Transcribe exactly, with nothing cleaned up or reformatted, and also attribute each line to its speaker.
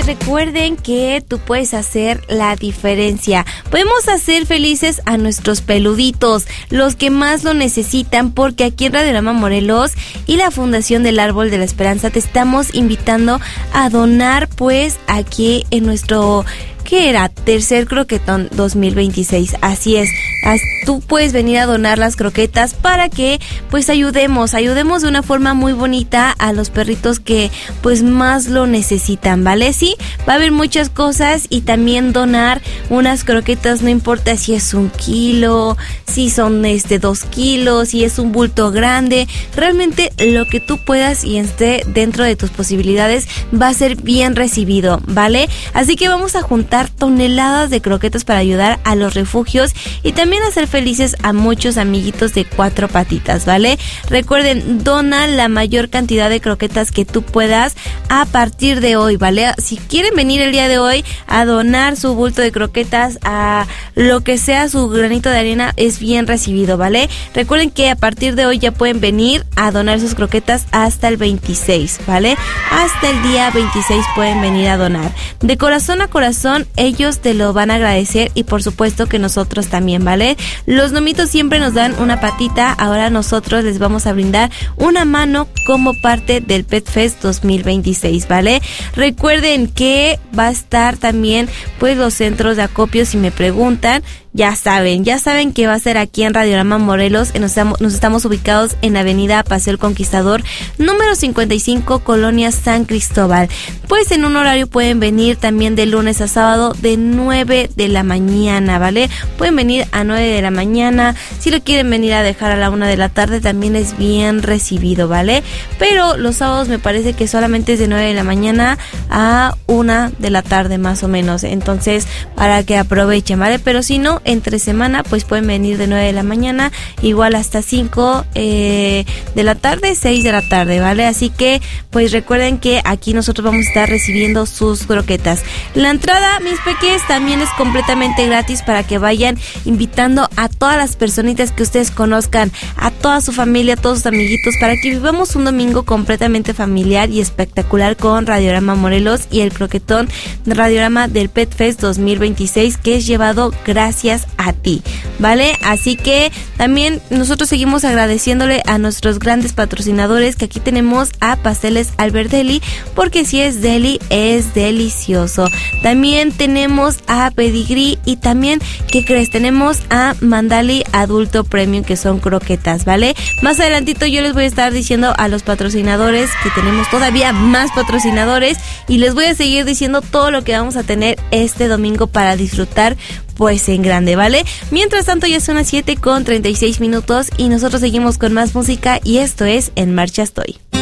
Speaker 1: recuerden que tú puedes hacer la diferencia. Podemos hacer felices a nuestros peluditos, los que más lo necesitan, porque aquí en Radiorama Morelos y la Fundación del Árbol de la Esperanza te estamos invitando a donar, pues, aquí en nuestro... ¿Qué era? Tercer croquetón dos mil veintiséis. Así es. Tú puedes venir a donar las croquetas para que pues ayudemos, ayudemos de una forma muy bonita a los perritos que pues más lo necesitan, ¿vale? Sí, va a haber muchas cosas y también donar unas croquetas, no importa si es un kilo, si son este dos kilos, si es un bulto grande, realmente lo que tú puedas y esté dentro de tus posibilidades va a ser bien recibido, ¿vale? Así que vamos a juntar toneladas de croquetas para ayudar a los refugios y también hacer felices a muchos amiguitos de cuatro patitas, ¿vale? Recuerden, dona la mayor cantidad de croquetas que tú puedas a partir de hoy, ¿vale? Si quieren venir el día de hoy a donar su bulto de croquetas, a lo que sea su granito de arena, es bien recibido, ¿vale? Recuerden que a partir de hoy ya pueden venir a donar sus croquetas hasta el veintiséis, ¿vale? Hasta el día veintiséis pueden venir a donar. De corazón a corazón, ellos te lo van a agradecer y por supuesto que nosotros también, ¿vale? Los nomitos siempre nos dan una patita, ahora nosotros les vamos a brindar una mano como parte del Pet Fest dos mil veintiséis, ¿vale? Recuerden que va a estar también pues los centros de acopio, si me preguntan. Ya saben, ya saben que va a ser aquí en Radiorama Morelos. Nos estamos, nos estamos ubicados en Avenida Paseo El Conquistador, número cincuenta y cinco, Colonia San Cristóbal. Pues en un horario pueden venir también de lunes a sábado de nueve de la mañana, ¿vale? Pueden venir a nueve de la mañana. Si lo quieren venir a dejar a la una de la tarde, también es bien recibido, ¿vale? Pero los sábados me parece que solamente es de nueve de la mañana a una de la tarde más o menos. Entonces, para que aprovechen, ¿vale? Pero si no, entre semana pues pueden venir de nueve de la mañana igual hasta cinco eh, de la tarde, seis de la tarde, ¿vale? Así que pues recuerden que aquí nosotros vamos a estar recibiendo sus croquetas. La entrada, mis peques, también es completamente gratis para que vayan invitando a todas las personitas que ustedes conozcan, a toda su familia, a todos sus amiguitos, para que vivamos un domingo completamente familiar y espectacular con Radiorama Morelos y el croquetón de Radiorama del Pet Fest dos mil veintiséis, que es llevado gracias a ti, ¿vale? Así que también nosotros seguimos agradeciéndole a nuestros grandes patrocinadores, que aquí tenemos a Pasteles Alberdelli, porque si es deli, es delicioso. También tenemos a Pedigree y también, ¿qué crees? Tenemos a Mandali Adulto Premium, que son croquetas, ¿vale? Más adelantito yo les voy a estar diciendo a los patrocinadores que tenemos todavía más patrocinadores y les voy a seguir diciendo todo lo que vamos a tener este domingo para disfrutar pues en grande, ¿vale? Mientras tanto ya son las siete con treinta y seis minutos y nosotros seguimos con más música y esto es En Marcha Estoy.